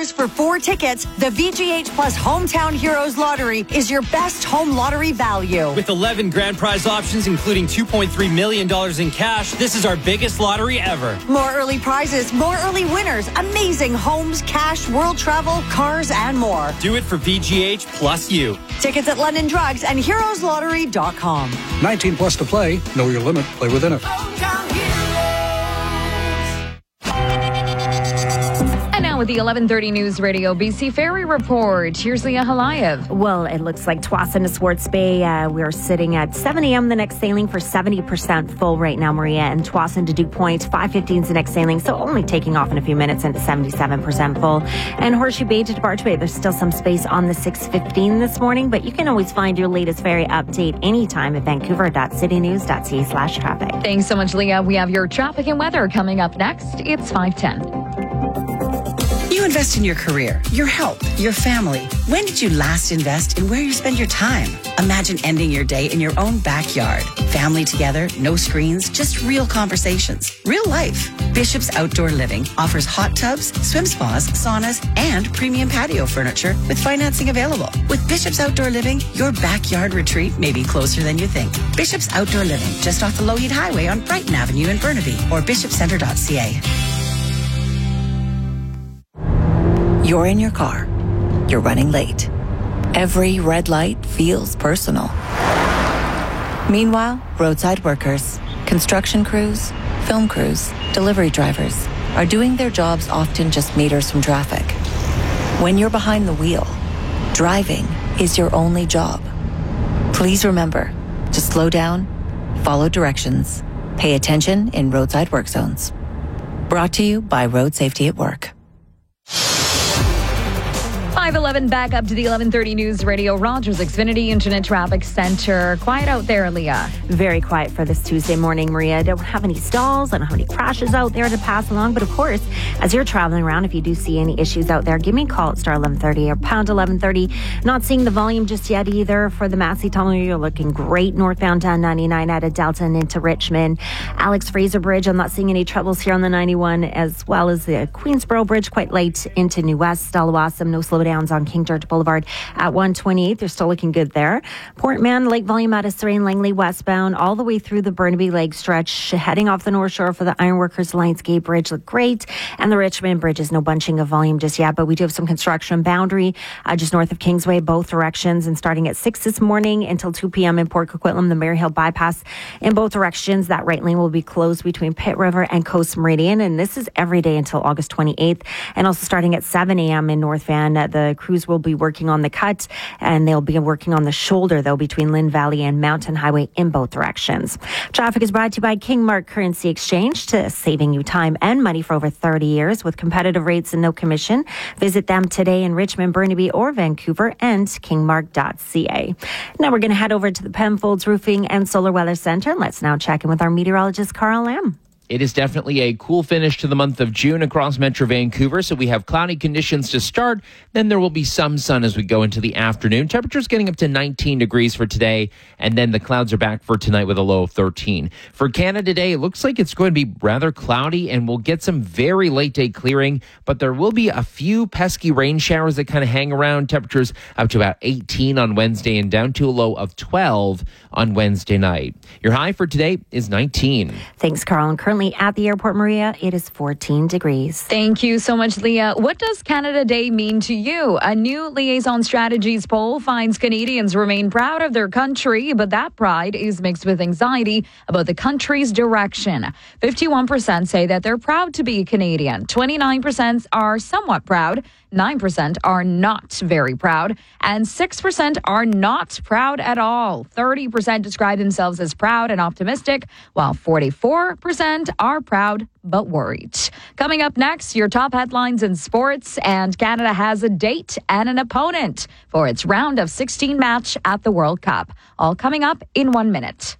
$10 for 4 tickets, the VGH Plus Hometown Heroes Lottery is your best home lottery value. With 11 grand prize options, including $2.3 million in cash, this is our biggest lottery ever. More early prizes, more early winners, amazing homes, cash, world travel, cars, and more. Do it for VGH plus you. Tickets at London Drugs and heroeslottery.com. 19 plus to play. Know your limit. Play within it. And now with the 11:30 News Radio BC Ferry Report, here's Leah Halayev. Well, it looks like Tsawwassen to Swartz Bay. We're sitting at 7 a.m. the next sailing for 70% full right now, Maria. And Tsawwassen to Duke Point, 5:15 is the next sailing, so only taking off in a few minutes and 77% full. And Horseshoe Bay to Departure Bay, there's still some space on the 6:15 this morning, but you can always find your latest ferry update anytime at vancouver.citynews.ca/traffic. Thanks so much, Leah. We have your traffic and weather coming up next. It's 5:10. You invest in your career, your health, your family. When did you last invest in where you spend your time? Imagine ending your day in your own backyard. Family together, no screens, just real conversations. Real life. Bishop's Outdoor Living offers hot tubs, swim spas, saunas, and premium patio furniture with financing available. With Bishop's Outdoor Living, your backyard retreat may be closer than you think. Bishop's Outdoor Living, just off the Lougheed Highway on Brighton Avenue in Burnaby, or bishopcenter.ca. You're in your car. You're running late. Every red light feels personal. Meanwhile, roadside workers, construction crews, film crews, delivery drivers are doing their jobs often just meters from traffic. When you're behind the wheel, driving is your only job. Please remember to slow down, follow directions, pay attention in roadside work zones. Brought to you by Road Safety at Work. 5:11 back up to the 11:30 News Radio Rogers Xfinity Internet Traffic Center. Quiet out there, Leah. Very quiet for this Tuesday morning, Maria. I don't have any stalls. I don't have any crashes out there to pass along. But of course, as you're traveling around, if you do see any issues out there, give me a call at star 1130 or pound 1130. Not seeing the volume just yet either for the Massey Tunnel. You're looking great northbound down 99 out of Delta and into Richmond. Alex Fraser Bridge, I'm not seeing any troubles here on the 91, as well as the Queensboro Bridge, quite light into New West. Stallawasam, no slowdowns on King George Boulevard at 128. They're still looking good there. Port Mann, light volume out of Surrey and Langley westbound, all the way through the Burnaby Lake stretch, heading off the North Shore for the Ironworkers Lionsgate Bridge look great. And the Richmond Bridge is no bunching of volume just yet, but we do have some construction boundary just north of Kingsway, both directions, and starting at 6 this morning until 2 p.m. in Port Coquitlam, the Maryhill bypass in both directions. That right lane will be closed between Pitt River and Coast Meridian, and this is every day until August 28th. And also starting at 7 a.m. in North Van, the crews will be working on the cut, and they'll be working on the shoulder, though, between Lynn Valley and Mountain Highway in both directions. Traffic is brought to you by Kingmark Currency Exchange, to saving you time and money for over 30 years with competitive rates and no commission. Visit them today in Richmond, Burnaby, or Vancouver, and kingmark.ca. Now we're going to head over to the Penfolds Roofing and Solar Weather Center. Let's now check in with our meteorologist, Carl Lamb. It is definitely a cool finish to the month of June across Metro Vancouver. So we have cloudy conditions to start. Then there will be some sun as we go into the afternoon. Temperatures getting up to 19 degrees for today. And then the clouds are back for tonight with a low of 13. For Canada today, it looks like it's going to be rather cloudy and we'll get some very late day clearing. But there will be a few pesky rain showers that kind of hang around. Temperatures up to about 18 on Wednesday and down to a low of 12 on Wednesday night. Your high for today is 19. Thanks, Carl. And currently at the airport, Maria, it is 14 degrees. Thank you so much, Leah. What does Canada Day mean to you? A new Liaison Strategies poll finds Canadians remain proud of their country, but that pride is mixed with anxiety about the country's direction. 51% say that they're proud to be Canadian. 29% are somewhat proud. 9% are not very proud, and 6% are not proud at all. 30% describe themselves as proud and optimistic, while 44% are proud but worried. Coming up next, your top headlines in sports, and Canada has a date and an opponent for its round of 16 match at the World Cup. All coming up in 1 minute.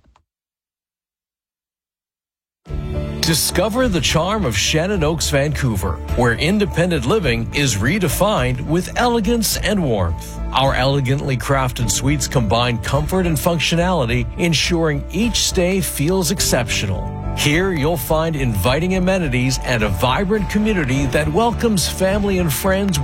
Discover the charm of Shannon Oaks, Vancouver, where independent living is redefined with elegance and warmth. Our elegantly crafted suites combine comfort and functionality, ensuring each stay feels exceptional. Here you'll find inviting amenities and a vibrant community that welcomes family and friends